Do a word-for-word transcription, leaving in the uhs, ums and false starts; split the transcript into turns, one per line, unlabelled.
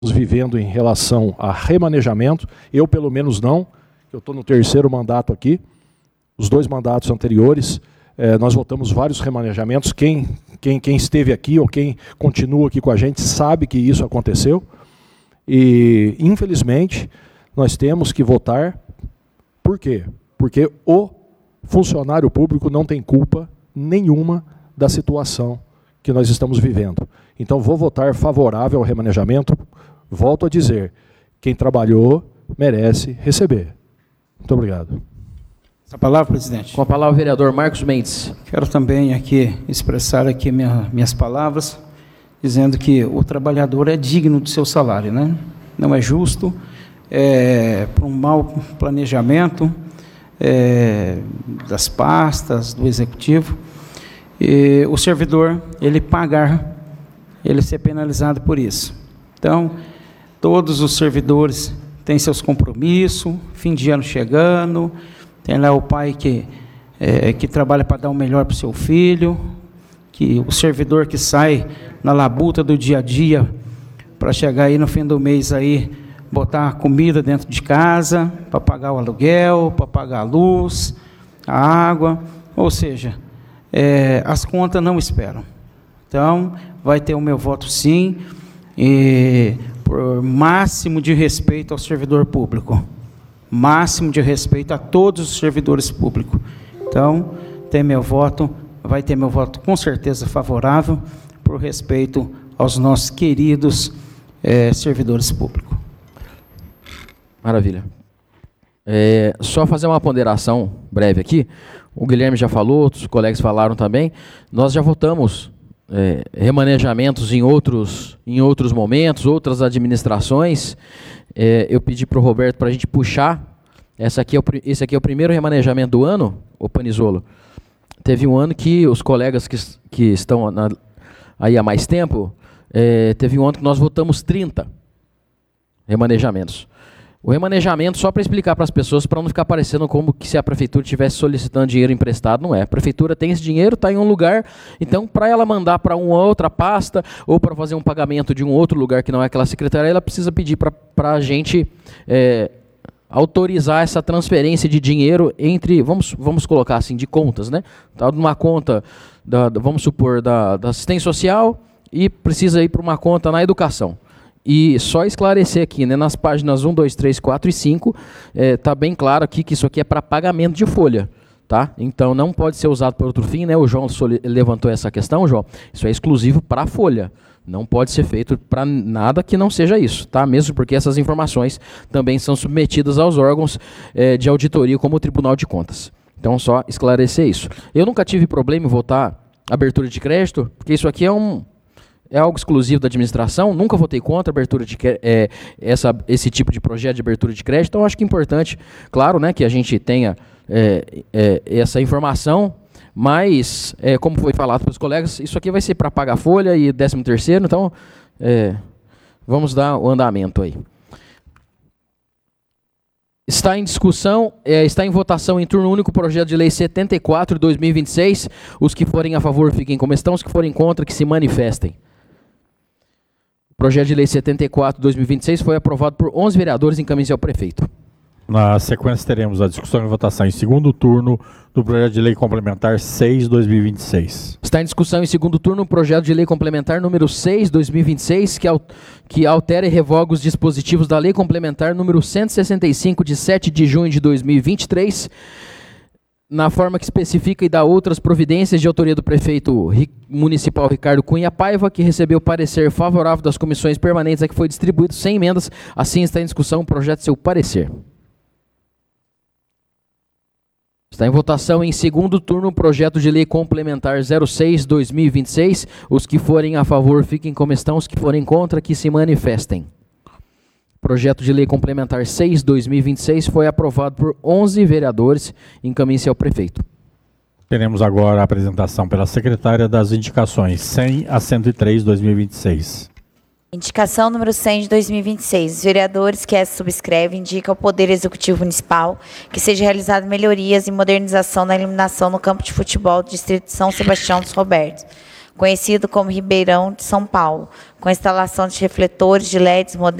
vivendo em relação a remanejamento. Eu, pelo menos, não. Eu estou no terceiro mandato aqui. Os dois mandatos anteriores, eh, nós votamos vários remanejamentos. Quem, quem, quem esteve aqui ou quem continua aqui com a gente sabe que isso aconteceu. E, infelizmente, nós temos que votar. Por quê? Porque o funcionário público não tem culpa nenhuma da situação que nós estamos vivendo. Então, vou votar favorável ao remanejamento. Volto a dizer, quem trabalhou merece receber. Muito obrigado.
A palavra, presidente.
Com a palavra, o vereador Marcos Mendes.
Quero também aqui expressar aqui minha, minhas palavras, dizendo que o trabalhador é digno do seu salário, né? Não é justo, é, por um mau planejamento é, das pastas, do executivo, e o servidor, ele pagar, ele ser penalizado por isso. Então, todos os servidores têm seus compromissos, fim de ano chegando, tem lá o pai que, é, que trabalha para dar o melhor para o seu filho, que o servidor que sai na labuta do dia a dia para chegar aí no fim do mês aí, botar a comida dentro de casa, para pagar o aluguel, para pagar a luz, a água, ou seja, é, as contas não esperam. Então, vai ter o meu voto sim, e por máximo de respeito ao servidor público, máximo de respeito a todos os servidores públicos. Então, tem meu voto, vai ter meu voto com certeza favorável, por respeito aos nossos queridos é, servidores públicos.
Maravilha. É, só fazer uma ponderação breve aqui. O Guilherme já falou, outros colegas falaram também. Nós já votamos é, remanejamentos em outros, em outros momentos, outras administrações. É, eu pedi para o Roberto para a gente puxar. Essa aqui é o, esse aqui é o primeiro remanejamento do ano, o Panizolo. Teve um ano que os colegas que, que estão na, aí há mais tempo, é, teve um ano que nós votamos trinta remanejamentos. O remanejamento, só para explicar para as pessoas, para não ficar parecendo como que se a prefeitura estivesse solicitando dinheiro emprestado, não é. A prefeitura tem esse dinheiro, está em um lugar, então para ela mandar para uma outra pasta, ou para fazer um pagamento de um outro lugar que não é aquela secretaria, ela precisa pedir para a gente é, autorizar essa transferência de dinheiro entre, vamos, vamos colocar assim, de contas, né? Tá numa conta, da, vamos supor, da, da assistência social e precisa ir para uma conta na educação. E só esclarecer aqui, né, nas páginas um, dois, três, quatro e cinco, está é, bem claro aqui que isso aqui é para pagamento de folha, tá? Então não pode ser usado por outro fim, né? O João levantou essa questão, João. Isso é exclusivo para a folha. Não pode ser feito para nada que não seja isso, tá? Mesmo porque essas informações também são submetidas aos órgãos é, de auditoria, como o Tribunal de Contas. Então, só esclarecer isso. Eu nunca tive problema em votar abertura de crédito, porque isso aqui é um... é algo exclusivo da administração, nunca votei contra a abertura de é, essa, esse tipo de projeto de abertura de crédito, então acho que é importante, claro, né, que a gente tenha é, é, essa informação, mas, é, como foi falado pelos colegas, isso aqui vai ser para pagar folha e décimo terceiro, então é, vamos dar o andamento aí. Está em discussão, é, está em votação em turno único o projeto de lei setenta e quatro de dois mil e vinte e seis, os que forem a favor fiquem como estão, os que forem contra que se manifestem. O projeto de lei setenta e quatro de dois mil e vinte e seis foi aprovado por onze vereadores e encaminhado ao prefeito.
Na sequência, teremos a discussão e votação em segundo turno do projeto de lei complementar seis de dois mil e vinte e seis.
Está em discussão em segundo turno o projeto de lei complementar número seis de dois mil e vinte e seis, que, al que altera e revoga os dispositivos da lei complementar número cento e sessenta e cinco, de sete de junho de dois mil e vinte e três, na forma que especifica e dá outras providências de autoria do prefeito municipal Ricardo Cunha Paiva, que recebeu parecer favorável das comissões permanentes a que foi distribuído sem emendas. Assim está em discussão o projeto de seu parecer. Está em votação em segundo turno o projeto de lei complementar zero seis de dois mil e vinte e seis. Os que forem a favor fiquem como estão, os que forem contra que se manifestem. Projeto de lei complementar seis de dois mil e vinte e seis foi aprovado por onze vereadores e encaminha-se ao prefeito.
Teremos agora a apresentação pela secretária das indicações cem a cento e três de dois mil e vinte e seis.
Indicação número cem de dois mil e vinte e seis. Os vereadores que essa subscrevem indicam ao Poder Executivo Municipal que seja realizado melhorias e modernização na iluminação no campo de futebol do Distrito de São Sebastião dos Robertos, conhecido como Ribeirão de São Paulo, com instalação de refletores de L E Ds modernos